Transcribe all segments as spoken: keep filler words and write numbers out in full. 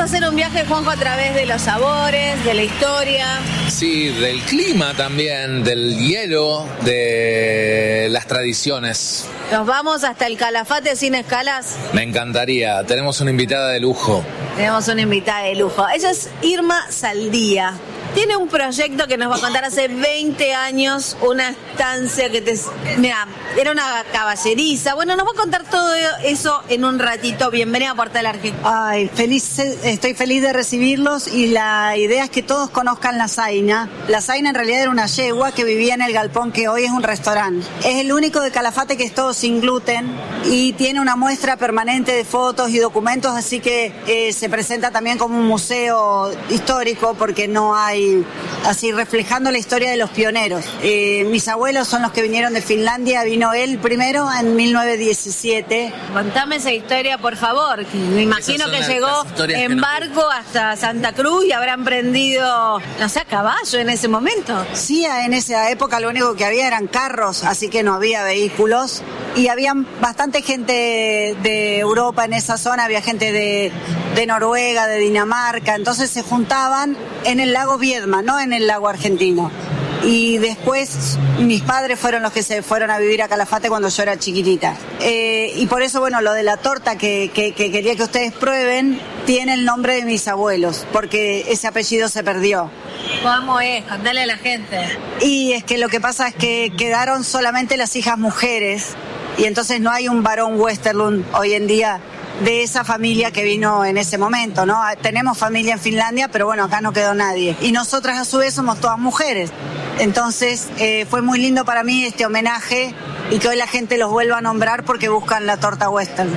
a hacer un viaje, Juanjo, a través de los sabores, de la historia. Sí, del clima también, del hielo, de las tradiciones. Nos vamos hasta el Calafate sin escalas. Me encantaría, tenemos una invitada de lujo. Tenemos una invitada de lujo. Ella es Irma Saldía. Tiene un proyecto que nos va a contar hace veinte años, una estancia que te... Mira, era una caballeriza. Bueno, nos va a contar todo eso en un ratito. Bienvenida a Portal Argentina. Ay, feliz, estoy feliz de recibirlos y la idea es que todos conozcan La Zaina. La Zaina en realidad era una yegua que vivía en el galpón que hoy es un restaurante. Es el único de Calafate que es todo sin gluten y tiene una muestra permanente de fotos y documentos, así que eh, se presenta también como un museo histórico porque no hay así reflejando la historia de los pioneros. Eh, mis abuelos son los que vinieron de Finlandia, vino él primero en mil novecientos diecisiete. Contame esa historia, por favor. Me imagino que llegó en barco hasta Santa Cruz y habrán prendido, no sé, a caballo en ese momento. Sí, en esa época lo único que había eran carros, así que no había vehículos. Y había bastante gente de Europa en esa zona, había gente de, de Noruega, de Dinamarca, entonces se juntaban en el lago Viedma, no en el lago argentino. Y después mis padres fueron los que se fueron a vivir a Calafate cuando yo era chiquitita. Eh, y por eso, bueno, lo de la torta que, que, que quería que ustedes prueben tiene el nombre de mis abuelos, porque ese apellido se perdió. ¿Cómo es? Contale a la gente. Y es que lo que pasa es que quedaron solamente las hijas mujeres y entonces no hay un varón Westerlund hoy en día de esa familia que vino en ese momento, ¿no? Tenemos familia en Finlandia, pero bueno, acá no quedó nadie. Y nosotras a su vez somos todas mujeres. Entonces eh, fue muy lindo para mí este homenaje y que hoy la gente los vuelva a nombrar porque buscan la torta Western.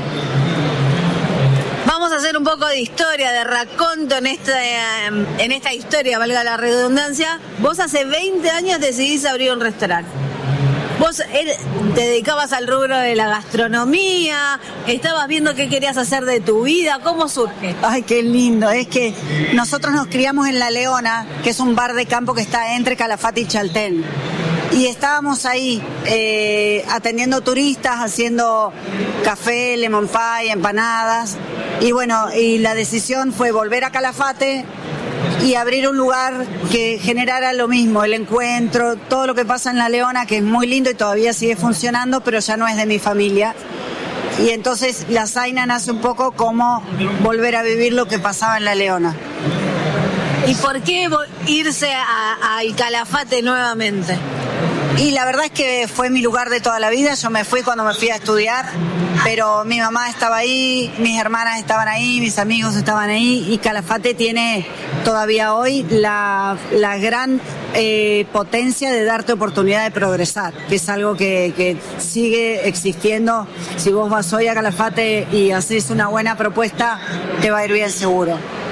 Vamos a hacer un poco de historia, de raconto en esta, en esta historia, valga la redundancia. Vos hace veinte años decidís abrir un restaurante. Vos te dedicabas al rubro de la gastronomía, estabas viendo qué querías hacer de tu vida, ¿cómo surge? Ay, qué lindo, es que nosotros nos criamos en La Leona, que es un bar de campo que está entre Calafate y Chaltén. Y estábamos ahí eh, atendiendo turistas, haciendo café, lemon pie, empanadas. Y bueno, y la decisión fue volver a Calafate y abrir un lugar que generara lo mismo, el encuentro, todo lo que pasa en La Leona, que es muy lindo y todavía sigue funcionando, pero ya no es de mi familia. Y entonces La Zaina nace un poco como volver a vivir lo que pasaba en La Leona. ¿Y por qué irse al Calafate nuevamente? Y la verdad es que fue mi lugar de toda la vida. Yo me fui cuando me fui a estudiar, pero mi mamá estaba ahí, mis hermanas estaban ahí, mis amigos estaban ahí, y Calafate tiene todavía hoy la, la gran eh, potencia de darte oportunidad de progresar, que es algo que, que sigue existiendo. Si vos vas hoy a Calafate y haces una buena propuesta, te va a ir bien seguro.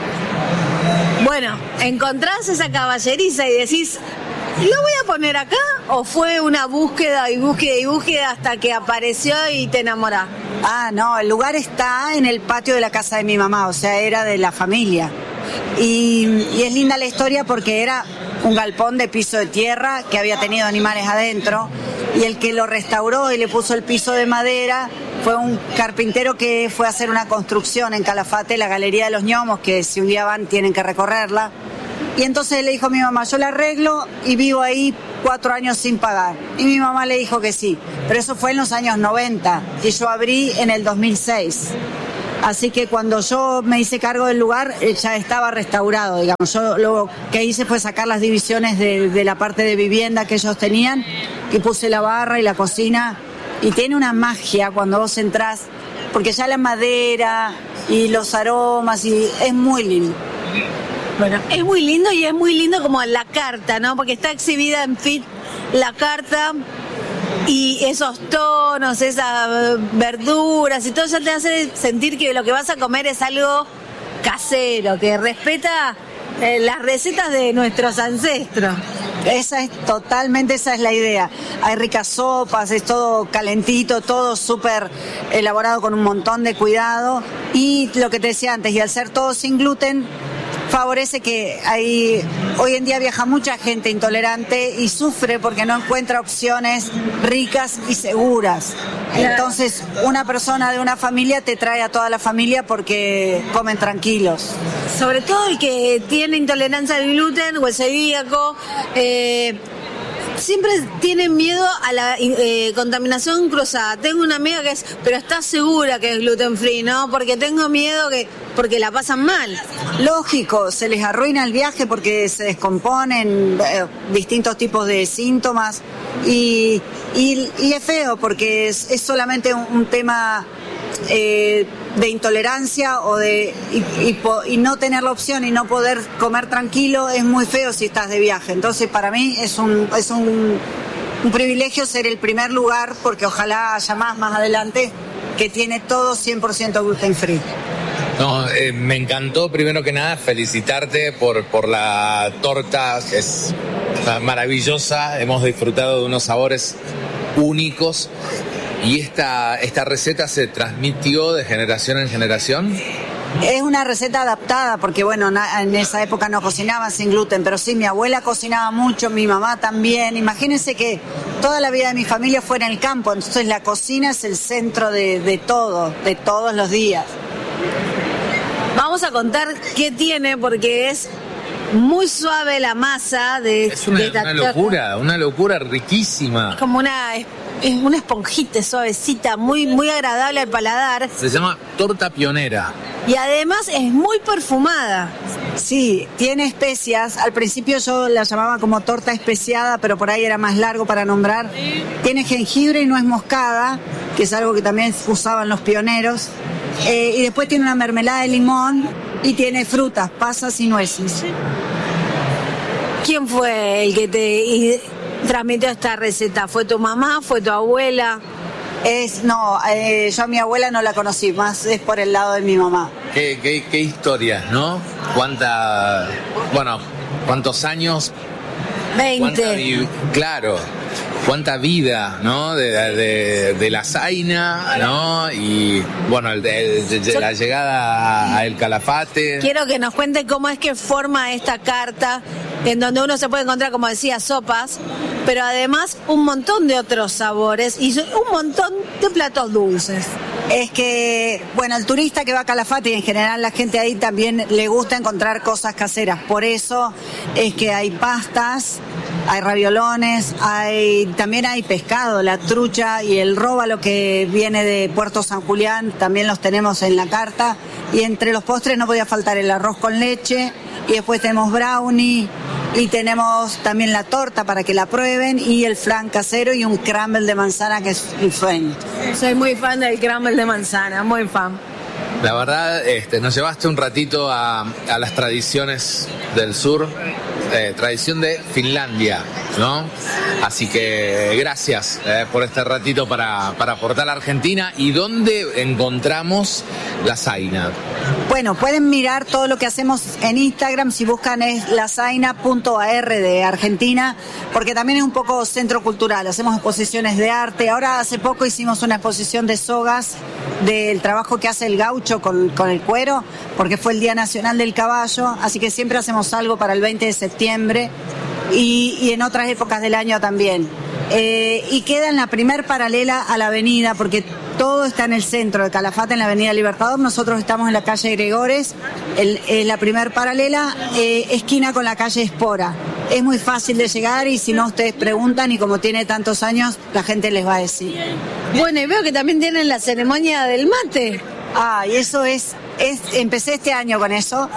Bueno, encontrás esa caballeriza y decís, ¿lo voy a poner acá? ¿O fue una búsqueda y búsqueda y búsqueda hasta que apareció y te enamorás? Ah, no, el lugar está en el patio de la casa de mi mamá, o sea, era de la familia. Y, y es linda la historia porque era un galpón de piso de tierra que había tenido animales adentro, y el que lo restauró y le puso el piso de madera fue un carpintero que fue a hacer una construcción en Calafate, la Galería de los Ñomos, que si un día van tienen que recorrerla. Y entonces le dijo a mi mamá, yo la arreglo y vivo ahí cuatro años sin pagar. Y mi mamá le dijo que sí, pero eso fue en los años noventa y yo abrí en el dos mil seis. Así que cuando yo me hice cargo del lugar, ya estaba restaurado, digamos. Yo lo que hice fue sacar las divisiones de, de la parte de vivienda que ellos tenían y puse la barra y la cocina. Y tiene una magia cuando vos entrás, porque ya la madera y los aromas, y es muy lindo. Bueno, es muy lindo y es muy lindo como la carta, ¿no? Porque está exhibida en Fit la carta y esos tonos, esas verduras y todo, ya te hace sentir que lo que vas a comer es algo casero, que respeta eh, las recetas de nuestros ancestros. Esa es totalmente, esa es la idea. Hay ricas sopas, es todo calentito, todo súper elaborado con un montón de cuidado. Y lo que te decía antes, y al ser todo sin gluten, favorece que hay, hoy en día viaja mucha gente intolerante y sufre porque no encuentra opciones ricas y seguras. Entonces, una persona de una familia te trae a toda la familia porque comen tranquilos. Sobre todo el que tiene intolerancia al gluten o el celíaco, eh, siempre tienen miedo a la eh, contaminación cruzada. Tengo una amiga que es, pero está segura que es gluten free, ¿no? Porque tengo miedo que, porque la pasan mal. Lógico, se les arruina el viaje porque se descomponen eh, distintos tipos de síntomas y, y, y es feo porque es, es solamente un, un tema eh, de intolerancia o de y, y, y no tener la opción y no poder comer tranquilo es muy feo si estás de viaje. Entonces para mí es un es un, un privilegio ser el primer lugar, porque ojalá haya más más adelante, que tiene todo cien por ciento gluten free. No, eh, me encantó, primero que nada, felicitarte por, por la torta, que es maravillosa. Hemos disfrutado de unos sabores únicos. ¿Y esta, esta receta se transmitió de generación en generación? Es una receta adaptada porque, bueno, na, en esa época no cocinaban sin gluten, pero sí, mi abuela cocinaba mucho, mi mamá también. Imagínense que toda la vida de mi familia fue en el campo, entonces la cocina es el centro de, de todo, de todos los días. Vamos a contar qué tiene, porque es muy suave la masa de... Es una, de una locura, una locura riquísima. Es como una... Es una esponjita suavecita, muy, muy agradable al paladar. Se llama torta pionera. Y además es muy perfumada. Sí, tiene especias. Al principio yo la llamaba como torta especiada, pero por ahí era más largo para nombrar. Tiene jengibre y nuez moscada, que es algo que también usaban los pioneros. Eh, y después tiene una mermelada de limón y tiene frutas, pasas y nueces. ¿Quién fue el que te transmitió esta receta? ¿Fue tu mamá? ¿Fue tu abuela? Es, no, eh, yo a mi abuela no la conocí, más es por el lado de mi mamá. Qué, qué, qué historias, ¿no? Cuánta, bueno, cuántos años. veinte. Claro, cuánta vida, ¿no? De, de, de la Zaina, ¿no? Y bueno, el, el, de, de la llegada a El Calafate. Quiero que nos cuente cómo es que forma esta carta, en donde uno se puede encontrar, como decía, sopas, pero además un montón de otros sabores y un montón de platos dulces. Es que, bueno, el turista que va a Calafate y en general la gente ahí también le gusta encontrar cosas caseras. Por eso es que hay pastas, hay raviolones, hay también hay pescado, la trucha y el róbalo que viene de Puerto San Julián, también los tenemos en la carta. Y entre los postres no podía faltar el arroz con leche, y después tenemos brownie, y tenemos también la torta para que la prueben, y el flan casero y un crumble de manzana que es un sueño. Soy muy fan del crumble de manzana, muy fan. La verdad, este, nos llevaste un ratito a, a las tradiciones del sur, eh, tradición de Finlandia, ¿no? Así que gracias eh, por este ratito para, para aportar a Argentina. ¿Y dónde encontramos la Zaina? Bueno, pueden mirar todo lo que hacemos en Instagram, si buscan es lazaina punto a r de Argentina, porque también es un poco centro cultural, hacemos exposiciones de arte. Ahora hace poco hicimos una exposición de sogas, del trabajo que hace el gaucho con, con el cuero, porque fue el Día Nacional del Caballo, así que siempre hacemos algo para el veinte de septiembre y, y en otras épocas del año también. Eh, y queda en la primer paralela a la avenida, porque todo está en el centro de Calafate, en la avenida Libertador. Nosotros estamos en la calle Gregores, el, en la primer paralela, eh, esquina con la calle Espora. Es muy fácil de llegar y si no ustedes preguntan, y como tiene tantos años, la gente les va a decir. Bueno, y veo que también tienen la ceremonia del mate. Ah, y eso es, es empecé este año con eso,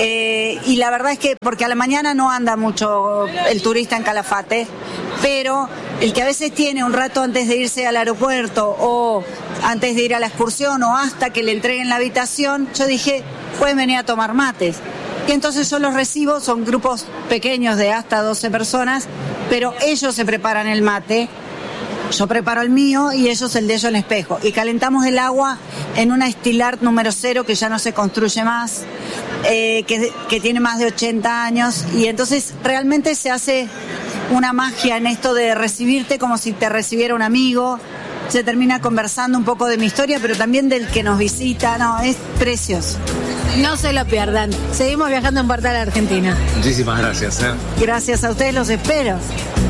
eh, y la verdad es que, porque a la mañana no anda mucho el turista en Calafate, pero el que a veces tiene un rato antes de irse al aeropuerto o antes de ir a la excursión o hasta que le entreguen la habitación, yo dije, pueden venir a tomar mates. Y entonces yo los recibo, son grupos pequeños de hasta doce personas, pero ellos se preparan el mate. Yo preparo el mío y ellos el de ellos en espejo. Y calentamos el agua en una Stilart número cero que ya no se construye más, eh, que, que tiene más de ochenta años. Y entonces realmente se hace una magia en esto de recibirte como si te recibiera un amigo. Se termina conversando un poco de mi historia, pero también del que nos visita. No, es precioso. No se lo pierdan. Seguimos viajando en Portal Argentina. Muchísimas gracias. ¿eh? Gracias a ustedes, los espero.